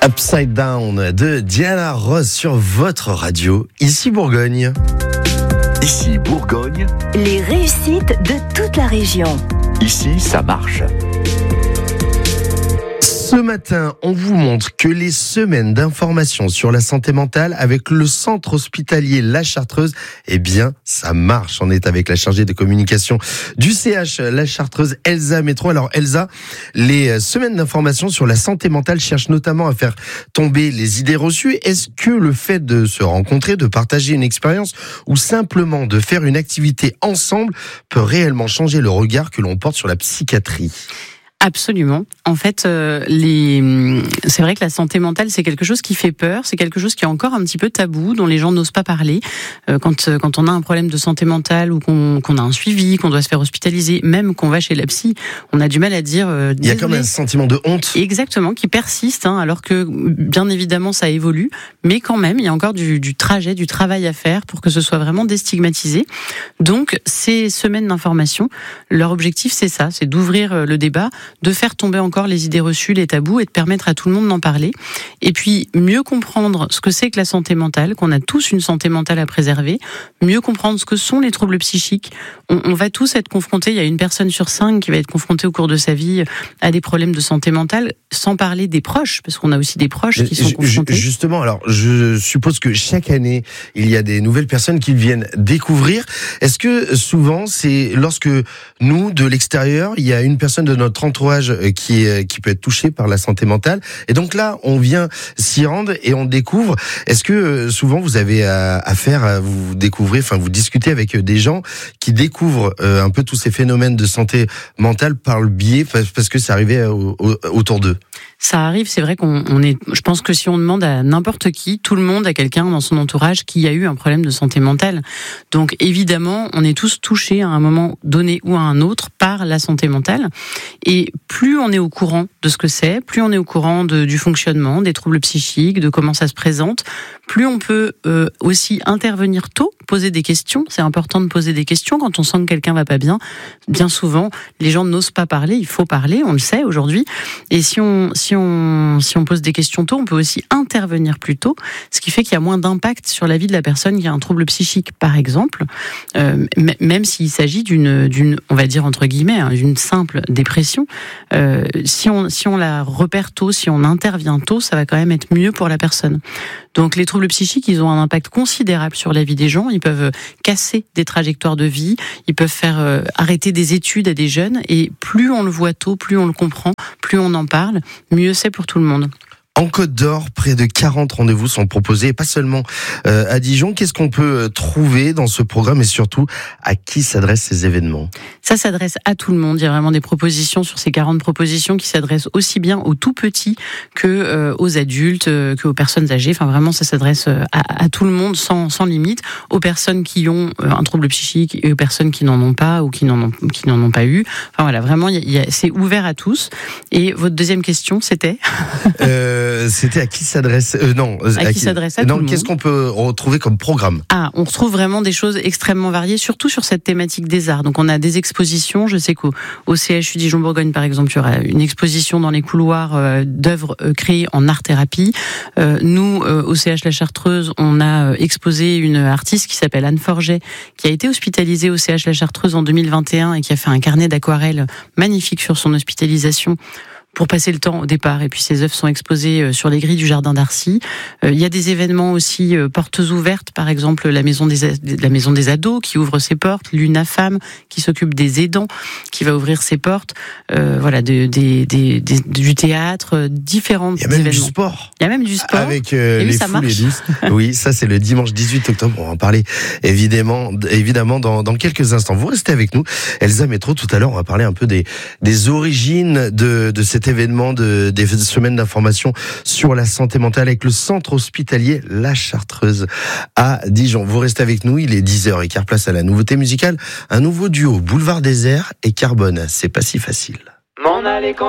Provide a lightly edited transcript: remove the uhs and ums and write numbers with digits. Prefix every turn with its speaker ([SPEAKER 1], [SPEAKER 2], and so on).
[SPEAKER 1] Upside Down de Diana Ross sur votre radio, ici Bourgogne.
[SPEAKER 2] Ici Bourgogne.
[SPEAKER 3] Les réussites de toute la région.
[SPEAKER 2] Ici, ça marche.
[SPEAKER 1] Ce matin, on vous montre que les semaines d'information sur la santé mentale avec le centre hospitalier La Chartreuse, eh bien, ça marche. On est avec la chargée de communication du CH La Chartreuse, Elsa Métro. Alors Elsa, les semaines d'information sur la santé mentale cherchent notamment à faire tomber les idées reçues. Est-ce que le fait de se rencontrer, de partager une expérience ou simplement de faire une activité ensemble peut réellement changer le regard que l'on porte sur la psychiatrie ?
[SPEAKER 4] Absolument. En fait, c'est vrai que la santé mentale, c'est quelque chose qui fait peur, c'est quelque chose qui est encore un petit peu tabou, dont les gens n'osent pas parler. Quand on a un problème de santé mentale ou qu'on a un suivi, qu'on doit se faire hospitaliser, même qu'on va chez la psy, on a du mal à dire...
[SPEAKER 1] Il y a comme un sentiment de honte.
[SPEAKER 4] Exactement, qui persiste, alors que bien évidemment ça évolue, mais quand même, il y a encore du travail à faire pour que ce soit vraiment déstigmatisé. Donc, ces semaines d'information, leur objectif, c'est ça, c'est d'ouvrir le débat, de faire tomber encore les idées reçues, les tabous et de permettre à tout le monde d'en parler. Et puis, mieux comprendre ce que c'est que la santé mentale, qu'on a tous une santé mentale à préserver, mieux comprendre ce que sont les troubles psychiques. On va tous être confrontés, il y a 1 personne sur 5 qui va être confrontée au cours de sa vie à des problèmes de santé mentale, sans parler des proches, parce qu'on a aussi des proches qui sont confrontés.
[SPEAKER 1] Justement, alors, je suppose que chaque année, il y a des nouvelles personnes qui viennent découvrir. Est-ce que souvent, c'est lorsque nous, de l'extérieur, il y a une personne de notre entourage qui peut être touché par la santé mentale, et donc là on vient s'y rendre et on découvre. Est-ce que souvent vous avez affaire à vous discutez avec des gens qui découvrent un peu tous ces phénomènes de santé mentale par le biais, parce que ça arrivait autour d'eux?
[SPEAKER 4] Ça arrive, c'est vrai je pense que si on demande à n'importe qui, tout le monde a quelqu'un dans son entourage qui a eu un problème de santé mentale. Donc évidemment, on est tous touchés à un moment donné ou à un autre par la santé mentale. Et plus on est au courant de ce que c'est, plus on est au courant du fonctionnement, des troubles psychiques, de comment ça se présente, plus on peut aussi intervenir tôt, poser des questions. C'est important de poser des questions quand on sent que quelqu'un va pas bien. Bien souvent, les gens n'osent pas parler, il faut parler, on le sait aujourd'hui. Et si on pose des questions tôt, on peut aussi intervenir plus tôt, ce qui fait qu'il y a moins d'impact sur la vie de la personne qui a un trouble psychique, par exemple, même s'il s'agit d'une, on va dire entre guillemets, d'une simple dépression. Si on la repère tôt, si on intervient tôt, ça va quand même être mieux pour la personne. Donc les troubles psychiques, ils ont un impact considérable sur la vie des gens. Ils peuvent casser des trajectoires de vie, ils peuvent faire arrêter des études à des jeunes. Et plus on le voit tôt, plus on le comprend, plus on en parle, mieux c'est pour tout le monde.
[SPEAKER 1] En Côte d'Or, près de 40 rendez-vous sont proposés, et pas seulement à Dijon. Qu'est-ce qu'on peut trouver dans ce programme et surtout, à qui s'adressent ces événements ?
[SPEAKER 4] Ça s'adresse à tout le monde. Il y a vraiment des propositions sur ces 40 propositions qui s'adressent aussi bien aux tout petits que aux adultes, que aux personnes âgées. Enfin, vraiment, ça s'adresse à tout le monde sans limite, aux personnes qui ont un trouble psychique et aux personnes qui n'en ont pas ou qui n'en ont pas eu. Enfin voilà, vraiment, c'est ouvert à tous. Et votre deuxième question, c'était
[SPEAKER 1] c'était à qui s'adresse
[SPEAKER 4] à qui s'adresse à tout le monde.
[SPEAKER 1] Qu'est-ce qu'on peut retrouver comme programme ?
[SPEAKER 4] On retrouve vraiment des choses extrêmement variées, surtout sur cette thématique des arts. Donc on a des expositions. Je sais qu'au CHU Dijon-Bourgogne, par exemple, il y aura une exposition dans les couloirs d'œuvres créées en art-thérapie. Nous, au CH La Chartreuse, on a exposé une artiste qui s'appelle Anne Forget, qui a été hospitalisée au CH La Chartreuse en 2021 et qui a fait un carnet d'aquarelles magnifique sur son hospitalisation pour passer le temps au départ. Et puis ces œuvres sont exposées sur les grilles du jardin d'Arcy. Il y a des événements aussi, portes ouvertes, par exemple la maison des ados qui ouvre ses portes, l'UNAFAM qui s'occupe des aidants qui va ouvrir ses portes. Voilà, du théâtre, différents événements.
[SPEAKER 1] Il y a même du sport.
[SPEAKER 4] Il y a même du sport.
[SPEAKER 1] Avec les foules et douces. Oui, ça c'est le dimanche 18 octobre. On va en parler évidemment dans quelques instants. Vous restez avec nous. Elsa Métro, tout à l'heure, on va parler un peu des origines de cet événement des semaines d'information sur la santé mentale avec le centre hospitalier La Chartreuse à Dijon. Vous restez avec nous, il est 10h15, place à la nouveauté musicale. Un nouveau duo, Boulevard Désert et Carbone. C'est pas si facile.